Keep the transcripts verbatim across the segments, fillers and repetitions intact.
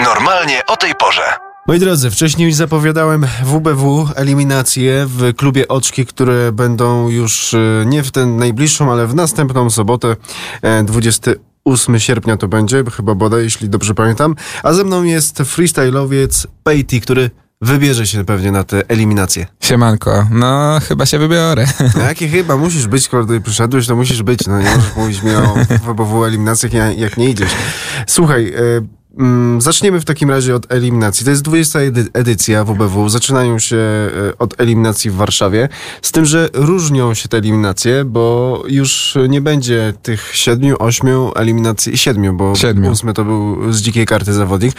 Normalnie o tej porze. Moi drodzy, wcześniej już zapowiadałem W B W, eliminacje w klubie Oczki, które będą już nie w tę najbliższą, ale w następną sobotę, dwudziestego ósmego sierpnia to będzie, chyba bodaj, jeśli dobrze pamiętam. A ze mną jest freestyle'owiec Pejti, który wybierze się pewnie na te eliminacje. Siemanko, no chyba się wybiorę. Jakie chyba? Musisz być, kiedy przyszedłeś, to musisz być. No nie możesz mówić mi o W B W eliminacjach, jak nie idziesz. Słuchaj, y- Zaczniemy w takim razie od eliminacji. To jest dwudziesta edy- edycja W B W. Zaczynają się od eliminacji w Warszawie. Z tym, że różnią się te eliminacje, bo już nie będzie tych siedmiu, ośmiu eliminacji, siedmiu, bo Siedmiu. ósmy to był z dzikiej karty zawodnik.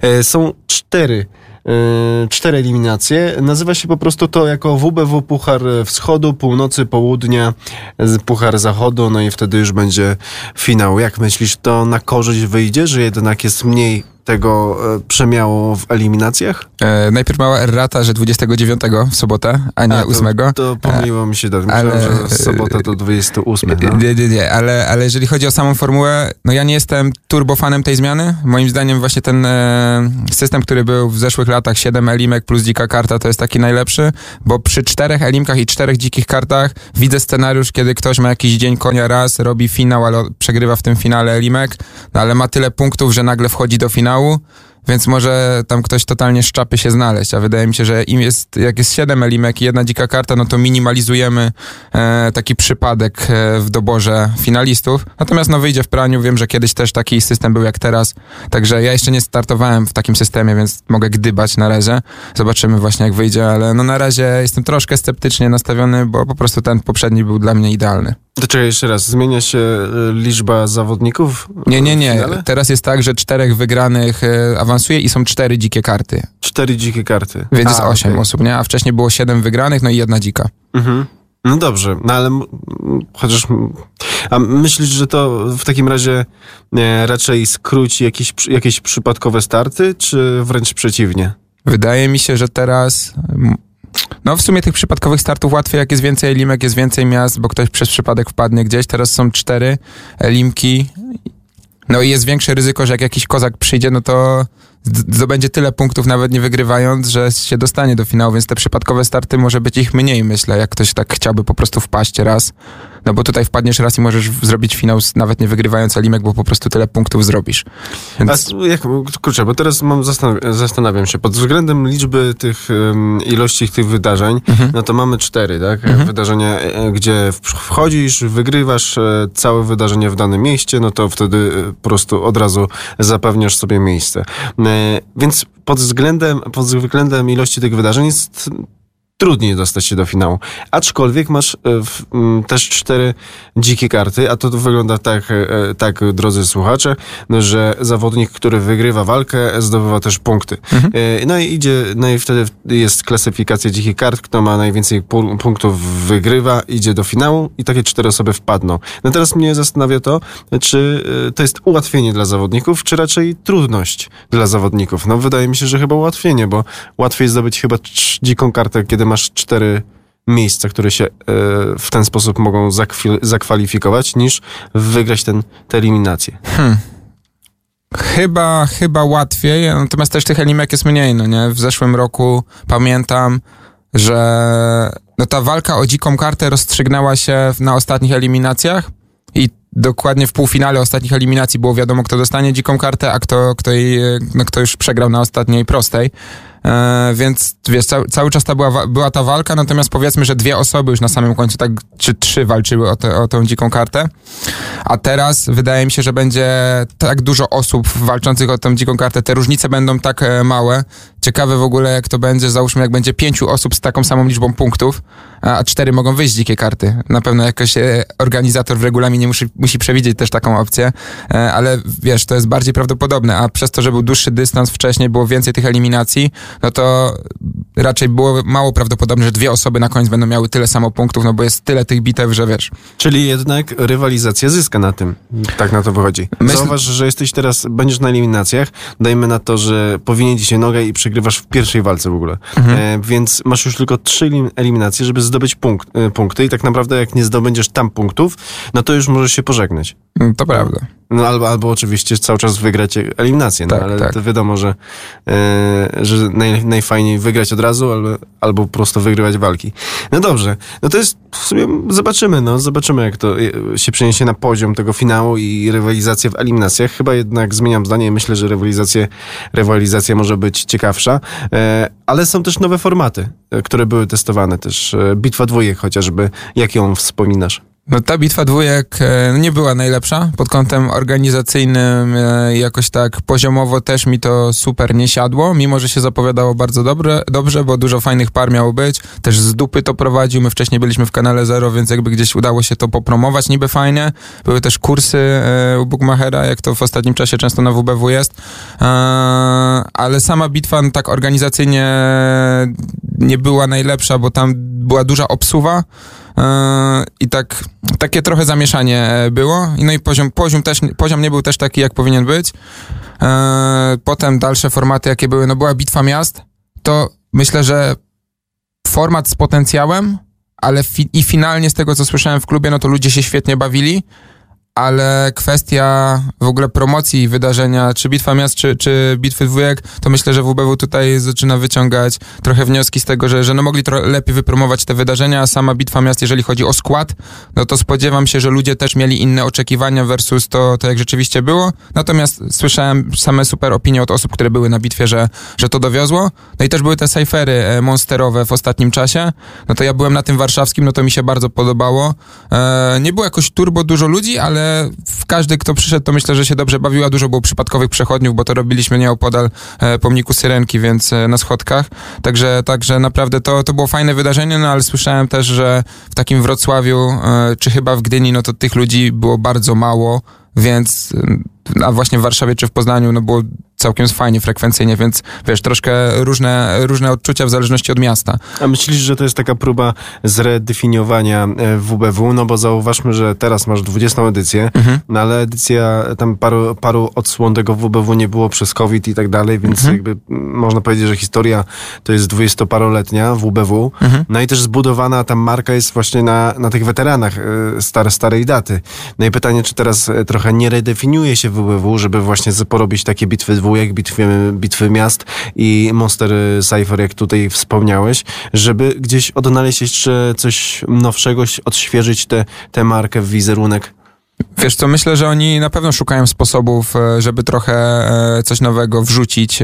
Są cztery. Cztery eliminacje. Nazywa się po prostu to jako W B W Puchar Wschodu, Północy, Południa, Puchar Zachodu, no i wtedy już będzie finał. Jak myślisz, to na korzyść wyjdzie, że jednak jest mniej tego e, przemiało w eliminacjach? E, najpierw mała errata, że dwudziestego dziewiątego w sobotę, a nie a, to, ósmego. To pomyliło mi się, tak. Myślałem, ale, że sobota to dwudziestego ósmego. No? Nie, nie, nie, ale, ale jeżeli chodzi o samą formułę, no ja nie jestem turbofanem tej zmiany. Moim zdaniem właśnie ten e, system, który był w zeszłych latach, siedem elimek plus dzika karta, to jest taki najlepszy, bo przy czterech elimkach i czterech dzikich kartach widzę scenariusz, kiedy ktoś ma jakiś dzień konia raz, robi finał, ale przegrywa w tym finale elimek, no ale ma tyle punktów, że nagle wchodzi do finału, więc może tam ktoś totalnie szczapy się znaleźć, a wydaje mi się, że im jest, jak jest siedem elimek i jedna dzika karta, no to minimalizujemy e, taki przypadek e, w doborze finalistów. Natomiast no wyjdzie w praniu, wiem, że kiedyś też taki system był jak teraz, także ja jeszcze nie startowałem w takim systemie, więc mogę gdybać na razie. Zobaczymy właśnie jak wyjdzie, ale no na razie jestem troszkę sceptycznie nastawiony, bo po prostu ten poprzedni był dla mnie idealny. To czekaj jeszcze raz, zmienia się liczba zawodników? Nie, nie, nie. Teraz jest tak, że czterech wygranych e, awansuje i są cztery dzikie karty. Cztery dzikie karty. Więc A, jest osiem okay. osób, nie? A wcześniej było siedem wygranych, no i jedna dzika. Mhm. No dobrze, no ale m- chociaż... A myślisz, że to w takim razie e, raczej skróci jakieś, jakieś przypadkowe starty, czy wręcz przeciwnie? Wydaje mi się, że teraz... No w sumie tych przypadkowych startów łatwiej, jak jest więcej elimek, jest więcej miast, bo ktoś przez przypadek wpadnie gdzieś. Teraz są cztery elimki. No i jest większe ryzyko, że jak jakiś kozak przyjdzie, no to zdobędzie tyle punktów, nawet nie wygrywając, że się dostanie do finału, więc te przypadkowe starty może być ich mniej, myślę, jak ktoś tak chciałby po prostu wpaść raz. No bo tutaj wpadniesz raz i możesz zrobić finał nawet nie wygrywając elimek, bo po prostu tyle punktów zrobisz. Więc... A jak, kurczę, bo teraz mam zastanawiam, zastanawiam się, pod względem liczby tych um, ilości tych wydarzeń, mhm. no to mamy cztery, tak? Mhm. Wydarzenia, gdzie wchodzisz, wygrywasz całe wydarzenie w danym mieście, no to wtedy po prostu od razu zapewniasz sobie miejsce. Więc pod względem, pod względem ilości tych wydarzeń jest trudniej dostać się do finału. Aczkolwiek masz w, m, też cztery dzikie karty, a to wygląda tak, e, tak, drodzy słuchacze, no, że zawodnik, który wygrywa walkę, zdobywa też punkty. Mhm. E, no i idzie, no i wtedy jest klasyfikacja dzikich kart, kto ma najwięcej pu- punktów wygrywa, idzie do finału i takie cztery osoby wpadną. No teraz mnie zastanawia to, czy e, to jest ułatwienie dla zawodników, czy raczej trudność dla zawodników. No wydaje mi się, że chyba ułatwienie, bo łatwiej zdobyć chyba cz- dziką kartę, kiedy masz cztery miejsca, które się e, w ten sposób mogą zakwi- zakwalifikować, niż wygrać ten, tę eliminację. Hmm. Chyba, chyba łatwiej, natomiast też tych elimek jest mniej, no nie? W zeszłym roku pamiętam, że no ta walka o dziką kartę rozstrzygnęła się na ostatnich eliminacjach i dokładnie w półfinale ostatnich eliminacji było wiadomo, kto dostanie dziką kartę, a kto, kto, jej, no, kto już przegrał na ostatniej prostej. E, więc wiesz, cały, cały czas ta była, była ta walka, natomiast powiedzmy, że dwie osoby już na samym końcu, tak, czy trzy walczyły o, te, o tą dziką kartę, a teraz wydaje mi się, że będzie tak dużo osób walczących o tą dziką kartę, te różnice będą tak e, małe. Ciekawe w ogóle jak to będzie, załóżmy jak będzie pięciu osób z taką samą liczbą punktów, a cztery mogą wyjść z dzikie karty. Na pewno jakoś e, organizator w regulaminie musi, musi przewidzieć też taką opcję, e, ale wiesz, to jest bardziej prawdopodobne, a przez to, że był dłuższy dystans wcześniej, było więcej tych eliminacji, no to raczej było mało prawdopodobne, że dwie osoby na koniec będą miały tyle samo punktów, no bo jest tyle tych bitew, że wiesz. Czyli jednak rywalizacja zyska na tym. Tak na to wychodzi. Myśl... Zauważ, że jesteś teraz, będziesz na eliminacjach, dajmy na to, że powinien ci się nogę i przegrywasz w pierwszej walce w ogóle. Mhm. E, więc masz już tylko trzy eliminacje, żeby zdobyć punkt, e, punkty i tak naprawdę jak nie zdobędziesz tam punktów, no to już możesz się pożegnać. To prawda. No albo, albo oczywiście cały czas wygrać eliminację, no, tak, ale tak. to wiadomo, że, e, że naj, najfajniej wygrać od razu, albo, albo po prostu wygrywać walki. No dobrze, no to jest w sumie, zobaczymy, no zobaczymy jak to się przeniesie na poziom tego finału i rywalizacja w eliminacjach. Chyba jednak zmieniam zdanie i myślę, że rywalizacja, rywalizacja może być ciekawsza, e, ale są też nowe formaty, które były testowane też. Bitwa dwójek chociażby, jak ją wspominasz? No ta bitwa dwójek e, nie była najlepsza pod kątem organizacyjnym, e, jakoś tak poziomowo też mi to super nie siadło, mimo że się zapowiadało bardzo dobre, dobrze, bo dużo fajnych par miało być, też z dupy to prowadził, my wcześniej byliśmy w kanale Zero, więc jakby gdzieś udało się to popromować niby fajnie, były też kursy e, u Bookmachera, jak to w ostatnim czasie często na W B W jest, e, ale sama bitwa no, tak organizacyjnie nie była najlepsza, bo tam była duża obsuwa, i tak, takie trochę zamieszanie było. No i poziom, poziom, też, poziom nie był też taki, jak powinien być. Potem dalsze formaty, jakie były, no była bitwa miast, to myślę, że format z potencjałem, ale fi- i finalnie z tego, co słyszałem w klubie, no to ludzie się świetnie bawili, ale kwestia w ogóle promocji wydarzenia, czy Bitwa Miast, czy, czy Bitwy Dwójek, to myślę, że W B W tutaj zaczyna wyciągać trochę wnioski z tego, że, że no mogli tro- lepiej wypromować te wydarzenia, a sama Bitwa Miast, jeżeli chodzi o skład, no to spodziewam się, że ludzie też mieli inne oczekiwania versus to, to jak rzeczywiście było. Natomiast słyszałem same super opinie od osób, które były na bitwie, że, że to dowiozło. No i też były te cyfery monsterowe w ostatnim czasie. No to ja byłem na tym warszawskim, no to mi się bardzo podobało. E, nie było jakoś turbo dużo ludzi, ale każdy, kto przyszedł, to myślę, że się dobrze bawił, a dużo było przypadkowych przechodniów, bo to robiliśmy nieopodal e, pomniku Syrenki, więc e, na schodkach. Także, także naprawdę to, to było fajne wydarzenie, no ale słyszałem też, że w takim Wrocławiu, e, czy chyba w Gdyni, no to tych ludzi było bardzo mało, więc a właśnie w Warszawie czy w Poznaniu, no było całkiem fajnie, frekwencyjnie, więc wiesz, troszkę różne, różne odczucia w zależności od miasta. A myślisz, że to jest taka próba zredefiniowania W B W? No bo zauważmy, że teraz masz dwudziestą edycję, mhm. no ale edycja, tam paru, paru odsłon tego W B W nie było przez COVID i tak dalej, więc mhm. jakby można powiedzieć, że historia to jest dwudziestoparoletnia W B W, mhm. no i też zbudowana ta marka jest właśnie na, na tych weteranach stare, starej daty. No i pytanie, czy teraz trochę nie redefiniuje się W B W, żeby właśnie porobić takie bitwy dwójek, bitwy, bitwy miast i Monster Cypher, jak tutaj wspomniałeś, żeby gdzieś odnaleźć jeszcze coś nowszego, odświeżyć tę te, markę, wizerunek? Wiesz co, myślę, że oni na pewno szukają sposobów, żeby trochę coś nowego wrzucić,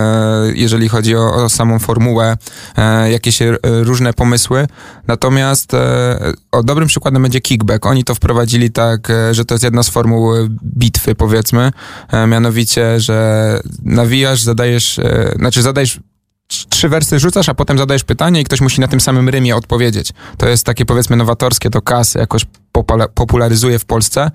jeżeli chodzi o, o samą formułę, jakieś różne pomysły. Natomiast o, dobrym przykładem będzie kickback. Oni to wprowadzili tak, że to jest jedna z formuł bitwy, powiedzmy. Mianowicie, że nawijasz, zadajesz, znaczy zadajesz trzy wersy rzucasz, a potem zadajesz pytanie i ktoś musi na tym samym rymie odpowiedzieć. To jest takie, powiedzmy, nowatorskie, to K A S jakoś popularyzuje w Polsce.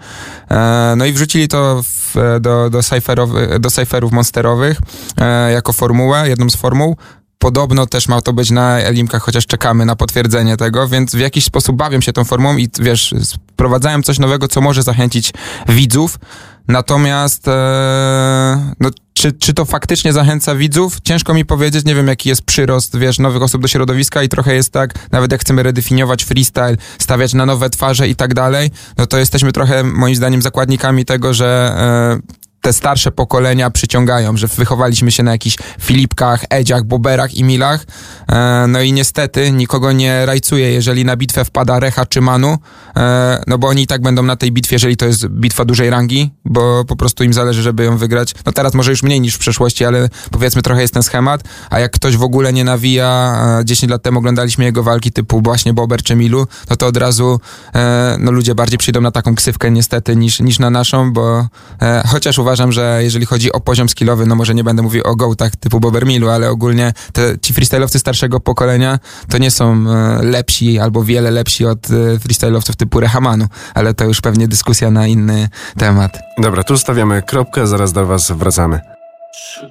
No i wrzucili to w, do, do, cyferowy, do cyferów monsterowych jako formułę, jedną z formuł. Podobno też ma to być na Elimkach, chociaż czekamy na potwierdzenie tego, więc w jakiś sposób bawią się tą formułą i wiesz, wprowadzają coś nowego, co może zachęcić widzów. Natomiast e, no, czy, czy to faktycznie zachęca widzów? Ciężko mi powiedzieć, nie wiem jaki jest przyrost, wiesz, nowych osób do środowiska i trochę jest tak, nawet jak chcemy redefiniować freestyle, stawiać na nowe twarze i tak dalej, no to jesteśmy trochę moim zdaniem zakładnikami tego, że e, te starsze pokolenia przyciągają, że wychowaliśmy się na jakichś Filipkach, Edziach, Boberach i Milach. E, no i niestety nikogo nie rajcuje, jeżeli na bitwę wpada Recha czy Manu, e, no bo oni i tak będą na tej bitwie, jeżeli to jest bitwa dużej rangi, bo po prostu im zależy, żeby ją wygrać. No teraz może już mniej niż w przeszłości, ale powiedzmy trochę jest ten schemat, a jak ktoś w ogóle nie nawija, e, dziesięć lat temu oglądaliśmy jego walki typu właśnie Bober czy Milu, no to od razu e, no ludzie bardziej przyjdą na taką ksywkę niestety niż, niż na naszą, bo e, chociaż uważam, Uważam, że jeżeli chodzi o poziom skillowy, no może nie będę mówił o gołtach typu Bober Milu, ale ogólnie te, ci freestyle'owcy starszego pokolenia to nie są e, lepsi albo wiele lepsi od e, freestyle'owców typu Rehamanu, ale to już pewnie dyskusja na inny temat. Dobra, tu stawiamy kropkę, zaraz do was wracamy.